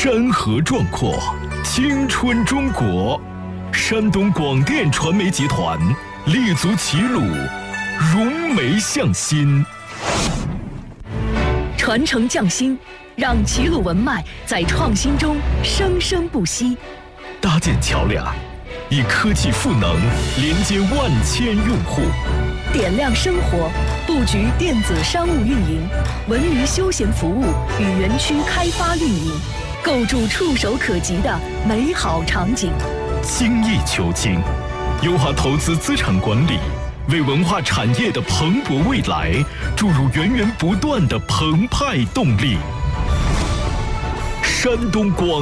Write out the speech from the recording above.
山河壮阔，青春中国。山东广电传媒集团立足齐鲁，融媒向心， 传承匠心，让齐鲁文脉在创新中生生不息。 搭建桥梁，以科技赋能连接万千用户。 点亮生活，布局电子商务运营、文娱休闲服务与园区开发运营，构筑触手可及的美好场景。 精益求精，优化投资资产管理，为文化产业的蓬勃未来注入源源不断的澎湃动力。山东广